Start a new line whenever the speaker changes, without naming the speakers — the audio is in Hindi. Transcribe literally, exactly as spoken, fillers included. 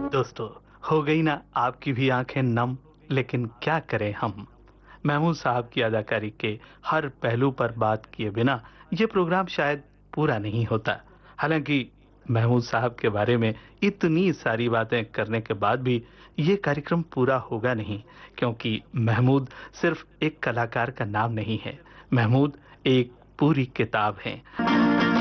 दोस्तों, हो गई ना आपकी भी आंखें नम, लेकिन क्या करें हम। महमूद साहब की अदाकारी के हर पहलू पर बात किए बिना ये प्रोग्राम शायद पूरा नहीं होता। हालांकि महमूद साहब के बारे में इतनी सारी बातें करने के बाद भी ये कार्यक्रम पूरा होगा नहीं, क्योंकि महमूद सिर्फ एक कलाकार का नाम नहीं है। महमूद एक पूरी किताब है।